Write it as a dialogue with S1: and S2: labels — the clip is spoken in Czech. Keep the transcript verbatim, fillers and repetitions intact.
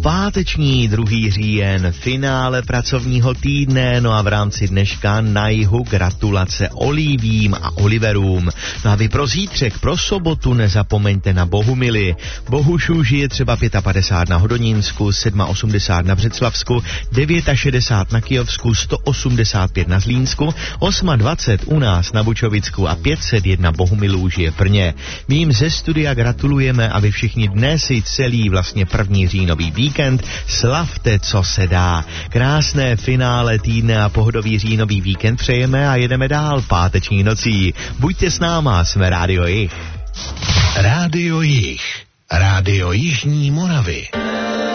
S1: páteční druhý říjen, finále pracovního týdne, no a v rámci dneška na jihu gratulace Olivím a Oliverům. No a vy pro zítřek, pro sobotu nezapomeňte na Bohumily. Bohušů žije třeba padesát pět na Hodonínsku, osmdesát sedm na Břeclavsku, šedesát devět na Kyjovsku, sto osmdesát pět na Zlínsku, dvacet osm u nás na Bučovicku a pět set jedna Bohumilů žije v Brně. My jim ze studia gratulujeme a vy všichni dnes i celý vlastně první říjnový víkend slavte, co se dá. Krásné finále týdne a pohodový říjnový víkend přejeme a jedeme dál páteční nocí. Buďte s náma, jsme Rádio Jih.
S2: Rádio Jih. Rádio Jižní Moravy.